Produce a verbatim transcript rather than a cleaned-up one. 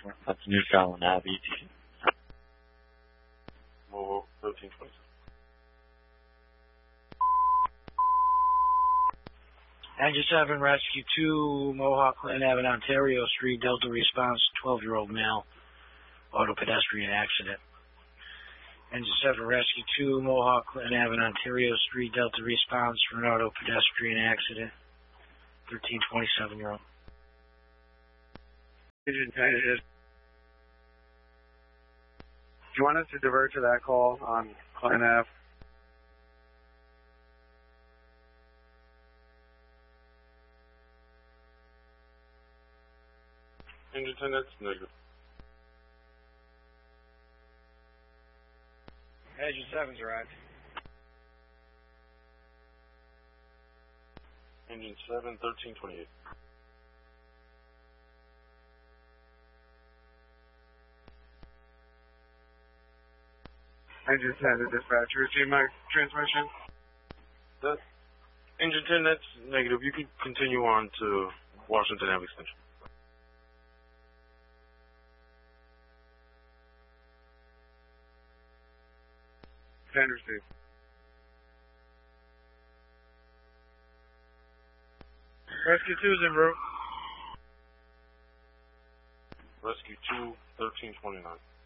That's New Scotland Ave. Mobile thirteen twenty-seven. Engine seven, Rescue two, Mohawk Clinton Avenue, Ontario Street, Delta response, twelve-year-old male, auto pedestrian accident. Engine seven, Rescue two, Mohawk Clinton Avenue, Ontario Street, Delta response for an auto pedestrian accident, thirteen twenty-seven-year-old. Engine ten is. Do you want us to divert to that call on Clinton Ave? Engine ten, that's negative. Engine seven's arrived. Engine seven, thirteen twenty-eight. Engine ten to dispatcher. Receive my transmission. That, engine ten, that's negative. You can continue on to Washington Ave Extension. ten received. Rescue two is en route. Rescue two, thirteen twenty-nine.